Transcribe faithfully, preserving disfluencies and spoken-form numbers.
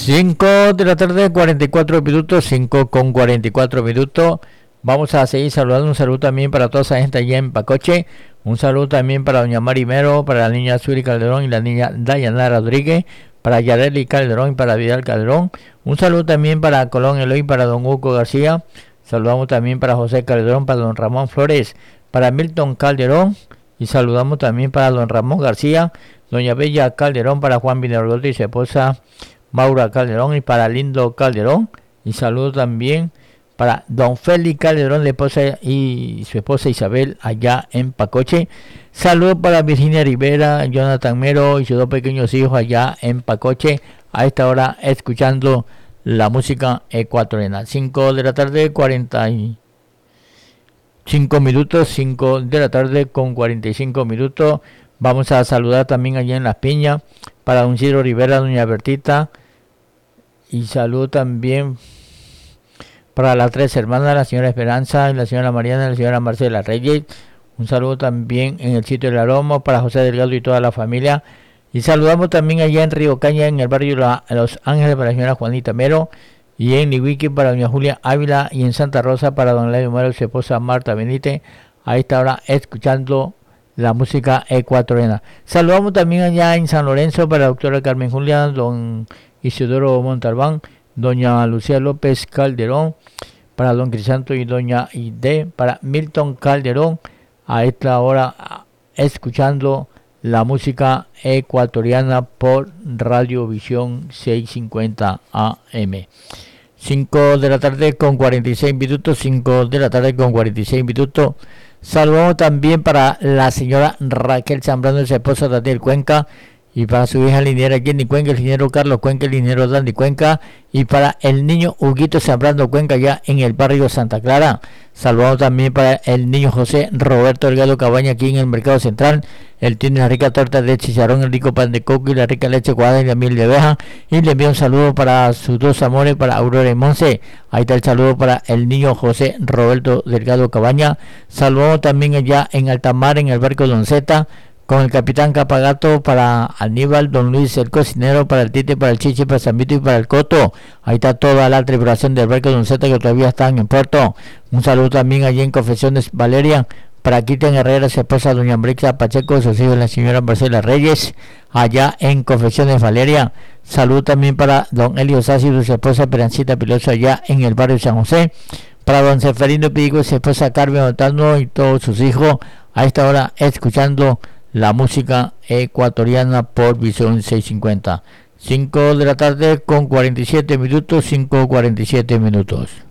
cinco de la tarde, cuarenta y cuatro minutos, cinco con cuarenta y cuatro minutos. Vamos a seguir saludando. Un saludo también para toda esa gente allá en Pacoche. Un saludo también para doña Mari Mero, para la niña Suri Calderón y la niña Dayana Rodríguez, para Yareli Calderón y para Vidal Calderón. Un saludo también para Colón Eloy, para don Hugo García. Saludamos también para José Calderón, para don Ramón Flores, para Milton Calderón. Y saludamos también para don Ramón García, doña Bella Calderón, para Juan Vineroldo y su esposa Maura Calderón y para Lindo Calderón. Y saludo también para don Félix Calderón, la esposa y su esposa Isabel allá en Pacoche. Saludos para Virginia Rivera, Jonathan Mero y sus dos pequeños hijos allá en Pacoche. A esta hora escuchando la música ecuatoriana. cinco de la tarde, cuarenta y cinco minutos, cinco de la tarde con cuarenta y cinco minutos. Vamos a saludar también allá en Las Piñas para don Ciro Rivera, doña Bertita. Y saludo también para las tres hermanas, la señora Esperanza, la señora Mariana y la señora Marcela Reyes. Un saludo también en el sitio del Aroma para José Delgado y toda la familia. Y saludamos también allá en Río Caña, en el barrio La, Los Ángeles, para la señora Juanita Mero. Y en Nihuiqui para doña Julia Ávila. Y en Santa Rosa para don Leo Mero y su esposa Marta Benítez. A esta hora escuchando la música ecuatoriana. Saludamos también allá en San Lorenzo para la doctora Carmen Julia, don Isidoro Montalbán, doña Lucía López Calderón, para don Crisanto y doña Ide, para Milton Calderón, a esta hora escuchando la música ecuatoriana por Radiovisión seiscientos cincuenta A M. cinco de la tarde con cuarenta y seis minutos, cinco de la tarde con cuarenta y seis minutos. Saludamos también para la señora Raquel Zambrano, su esposa Daniel Cuenca, y para su hija liniera Jenny Cuenca, el ingeniero Carlos Cuenca, el ingeniero Dandy Cuenca, y para el niño Huguito Zambrano Cuenca, ya en el barrio Santa Clara. Saludamos también para el niño José Roberto Delgado Cabaña, aquí en el Mercado Central. Él tiene la rica torta de chicharrón, el rico pan de coco y la rica leche cuadrada y la miel de abeja. Y le envío un saludo para sus dos amores, para Aurora y Monse. Ahí está el saludo para el niño José Roberto Delgado Cabaña. Saludamos también allá en Altamar, en el barco Donceta, con el capitán Capagato, para Aníbal, don Luis el cocinero, para el Tite, para el Chichi, para San Vito y para el Coto. Ahí está toda la tripulación del barco Donceta que todavía están en puerto. Un saludo también allí en Confesiones Valeria para Cristian Herrera, su esposa doña Brixa Pacheco, sus hijos la señora Marcela Reyes, allá en Confesiones Valeria. Saludo también para don Elio Sassi y su esposa Perancita Piloso, allá en el barrio San José. Para don Seferino Pidigo, su esposa Carmen Otano y todos sus hijos, a esta hora escuchando la música ecuatoriana por Visión seiscientos cincuenta. cinco de la tarde con cuarenta y siete minutos, cinco cuarenta y siete minutos.